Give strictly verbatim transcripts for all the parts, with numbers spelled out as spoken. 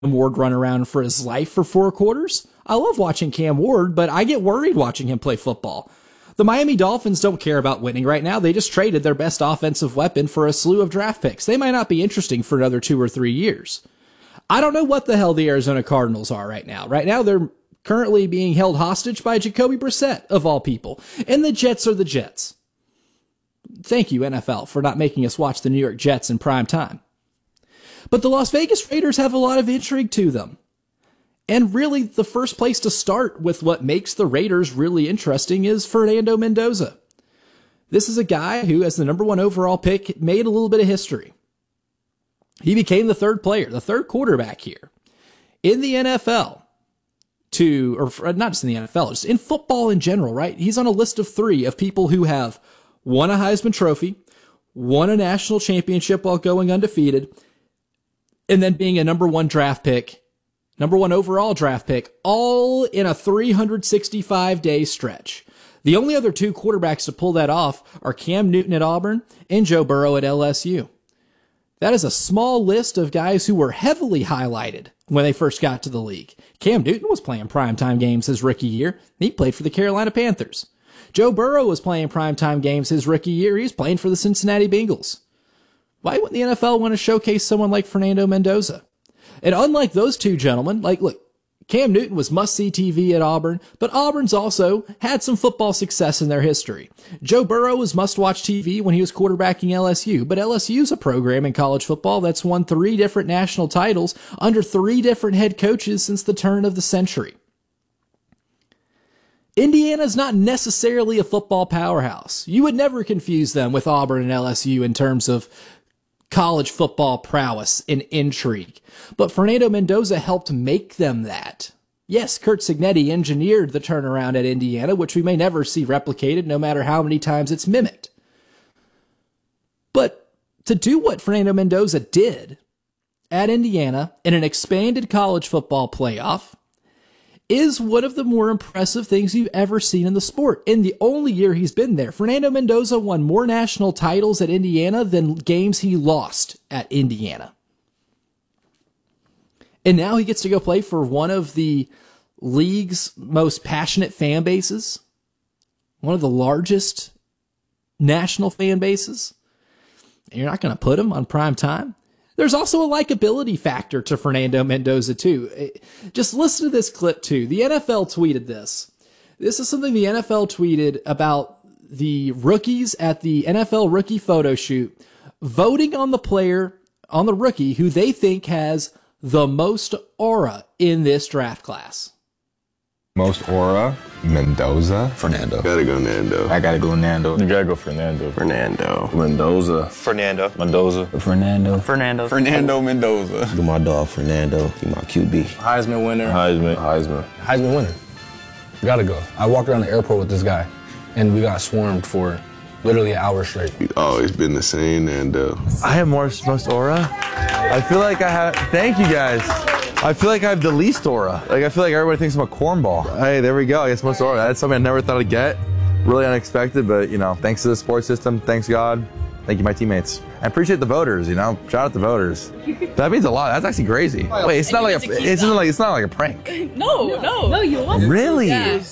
Ward run around for his life for four quarters. I love watching Cam Ward, but I get worried watching him play football. The Miami Dolphins don't care about winning right now. They just traded their best offensive weapon for a slew of draft picks. They might not be interesting for another two or three years. I don't know what the hell the Arizona Cardinals are right now. Right now, they're currently being held hostage by Jacoby Brissett, of all people. And the Jets are the Jets. Thank you, N F L, for not making us watch the New York Jets in prime time. But the Las Vegas Raiders have a lot of intrigue to them. And really, the first place to start with what makes the Raiders really interesting is Fernando Mendoza. This is a guy who, as the number one overall pick, made a little bit of history. He became the third player, the third quarterback here in the N F L to, or not just in the N F L, just in football in general, right? He's on a list of three of people who have won a Heisman Trophy, won a national championship while going undefeated, and then being a number one draft pick, number one overall draft pick, all in a three hundred sixty-five day stretch. The only other two quarterbacks to pull that off are Cam Newton at Auburn and Joe Burrow at L S U. That is a small list of guys who were heavily highlighted when they first got to the league. Cam Newton was playing primetime games his rookie year. He played for the Carolina Panthers. Joe Burrow was playing primetime games his rookie year. He was playing for the Cincinnati Bengals. Why wouldn't the N F L want to showcase someone like Fernando Mendoza? And unlike those two gentlemen, like, look, Cam Newton was must-see T V at Auburn, but Auburn's also had some football success in their history. Joe Burrow was must-watch T V when he was quarterbacking L S U, but L S U's a program in college football that's won three different national titles under three different head coaches since the turn of the century. Indiana's not necessarily a football powerhouse. You would never confuse them with Auburn and L S U in terms of college football prowess and intrigue. But Fernando Mendoza helped make them that. Yes, Curt Cignetti engineered the turnaround at Indiana, which we may never see replicated no matter how many times it's mimicked. But to do what Fernando Mendoza did at Indiana in an expanded college football playoff is one of the more impressive things you've ever seen in the sport. In the only year he's been there, Fernando Mendoza won more national titles at Indiana than games he lost at Indiana. And now he gets to go play for one of the league's most passionate fan bases, one of the largest national fan bases. And you're not going to put him on prime time? There's also a likability factor to Fernando Mendoza, too. Just listen to this clip, too. The N F L tweeted this. This is something the N F L tweeted about the rookies at the N F L rookie photo shoot voting on the player, on the rookie, who they think has the most aura in this draft class. Most aura, Mendoza. Fernando. Gotta go Nando. I gotta go Nando. You gotta go Fernando. Fernando. Mendoza. Fernando. Mendoza. Fernando. Fernando. Fernando Mendoza. Do my dog Fernando. He my Q B. Heisman winner. Heisman. Heisman. Heisman winner. Gotta go. I walked around the airport with this guy, and we got swarmed for literally an hour straight. He's always been the same, Nando. I have more most aura. I feel like I have. Thank you guys. I feel like I have the least aura. Like I feel like everybody thinks I'm a cornball. Hey, there we go. I guess most aura. That's something I never thought I'd get. Really unexpected, but you know, thanks to the sports system. Thanks God. Thank you, my teammates. I appreciate the voters. You know, shout out the voters. That means a lot. That's actually crazy. Wait, it's not like a. It's not like it's not like a prank. No, no, no. You want really? Yeah.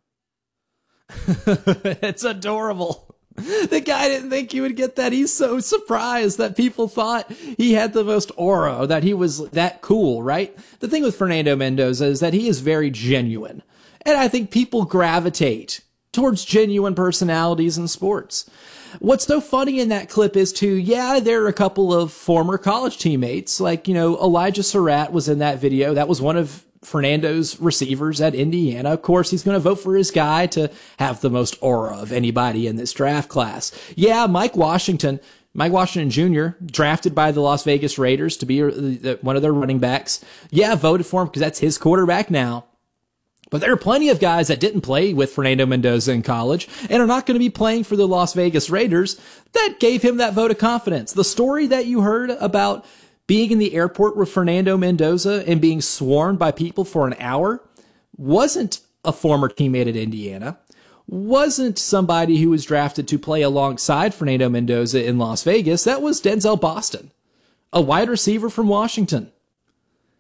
It's adorable. The guy didn't think he would get that. He's so surprised that people thought he had the most aura, or that he was that cool, right? The thing with Fernando Mendoza is that he is very genuine. And I think people gravitate towards genuine personalities in sports. What's so funny in that clip is too, yeah, there are a couple of former college teammates, like, you know, Elijah Surratt was in that video. That was one of Fernando's receivers at Indiana. Of course, he's going to vote for his guy to have the most aura of anybody in this draft class. Yeah, Mike Washington, Mike Washington Junior, drafted by the Las Vegas Raiders to be one of their running backs. Yeah, voted for him because that's his quarterback now. But there are plenty of guys that didn't play with Fernando Mendoza in college and are not going to be playing for the Las Vegas Raiders that gave him that vote of confidence. The story that you heard about being in the airport with Fernando Mendoza and being swarmed by people for an hour wasn't a former teammate at Indiana, wasn't somebody who was drafted to play alongside Fernando Mendoza in Las Vegas. That was Denzel Boston, a wide receiver from Washington.